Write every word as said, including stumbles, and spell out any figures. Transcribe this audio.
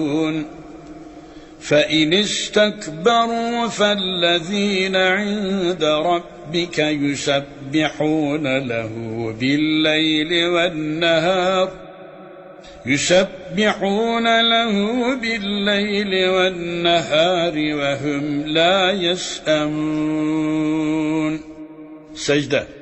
فإن استكبروا فالذين عند ربك يسبحون له بالليل والنهار يسبحون له بالليل والنهار وهم لا يسأمون. سجدة.